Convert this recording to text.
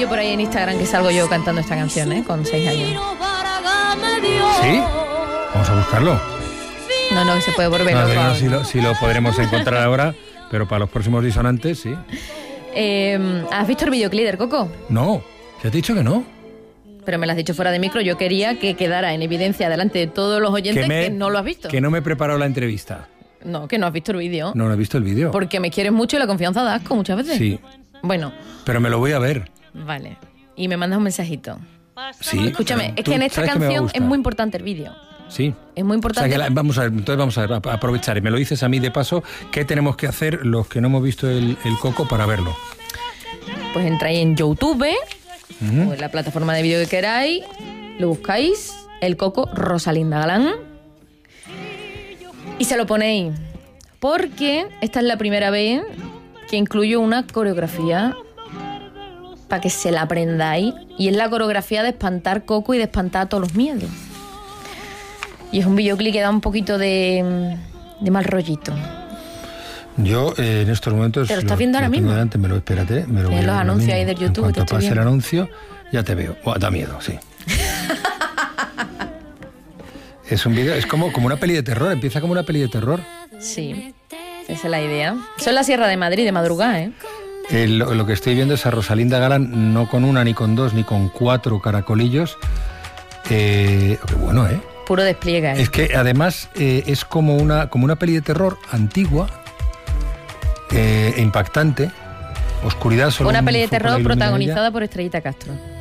vídeo por ahí en Instagram que salgo yo cantando esta canción, con 6 años. ¿Sí? Vamos a buscarlo. No, que se puede volver loco. No, si lo podremos encontrar ahora, pero para los próximos disonantes, sí. ¿Has visto el videoclip del Coco? No, te he dicho que no. Pero me lo has dicho fuera de micro. Yo quería que quedara en evidencia delante de todos los oyentes que no lo has visto. Que no me he preparado la entrevista. No, que no has visto el vídeo. No he visto el vídeo. Porque me quieres mucho y la confianza da asco muchas veces. Sí. Bueno. Pero me lo voy a ver. Vale. Y me mandas un mensajito. Sí. Escúchame, es que en esta canción es muy importante el vídeo. Sí. Es muy importante. O sea, vamos a ver, aprovechar. Y me lo dices a mí de paso, ¿qué tenemos que hacer los que no hemos visto el Coco para verlo? Pues entráis en YouTube, o en la plataforma de vídeo que queráis, lo buscáis, el Coco Rosalinda Galán, y se lo ponéis. Porque esta es la primera vez que incluyo una coreografía para que se la aprendáis. Y es la coreografía de espantar Coco y de espantar todos los miedos. Y es un videoclip que da un poquito de mal rollito. Yo en estos momentos... ¿Te lo estás viendo ahora mismo? Espérate. Me lo Tienes los anuncios ahí del YouTube. En cuanto pase el anuncio, ya te veo. Da miedo, sí. Es un vídeo, es como una peli de terror. Empieza como una peli de terror. Sí, esa es la idea. Eso es la Sierra de Madrid, de madrugada, Lo que estoy viendo es a Rosalinda Galán, no con una, ni con dos, ni con 4 caracolillos. Qué bueno, Puro despliegue. Es que además es como una peli de terror antigua, impactante, oscuridad. Solo una peli de terror protagonizada por Estrellita Castro.